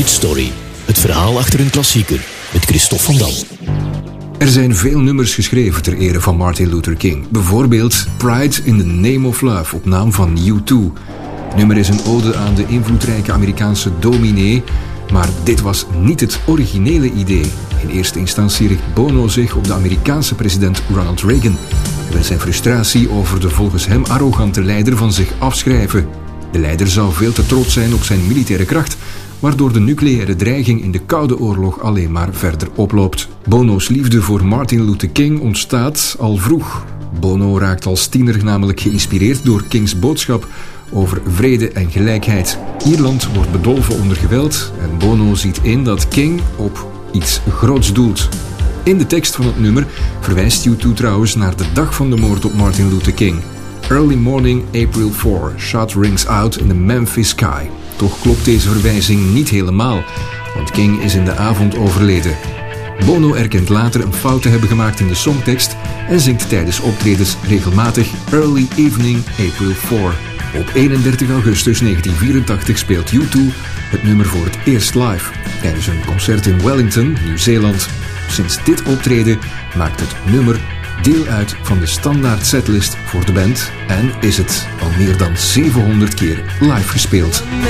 Hitstory, het verhaal achter een klassieker, met Christophe van Dam. Er zijn veel nummers geschreven ter ere van Martin Luther King. Bijvoorbeeld Pride in the Name of Love, op naam van U2. Het nummer is een ode aan de invloedrijke Amerikaanse dominee, maar dit was niet het originele idee. In eerste instantie richt Bono zich op de Amerikaanse president Ronald Reagan. Hij wil zijn frustratie over de volgens hem arrogante leider van zich afschrijven. De leider zou veel te trots zijn op zijn militaire kracht, waardoor de nucleaire dreiging in de Koude Oorlog alleen maar verder oploopt. Bono's liefde voor Martin Luther King ontstaat al vroeg. Bono raakt als tiener namelijk geïnspireerd door Kings boodschap over vrede en gelijkheid. Ierland wordt bedolven onder geweld en Bono ziet in dat King op iets groots doelt. In de tekst van het nummer verwijst U2 trouwens naar de dag van de moord op Martin Luther King. Early morning, April 4, shot rings out in the Memphis sky. Toch klopt deze verwijzing niet helemaal, want King is in de avond overleden. Bono erkent later een fout te hebben gemaakt in de songtekst en zingt tijdens optredens regelmatig Early Evening, April 4. Op 31 augustus 1984 speelt U2 het nummer voor het eerst live tijdens een concert in Wellington, Nieuw-Zeeland. Sinds dit optreden maakt het nummer deel uit van de standaard setlist voor de band en is het al meer dan 700 keer live gespeeld.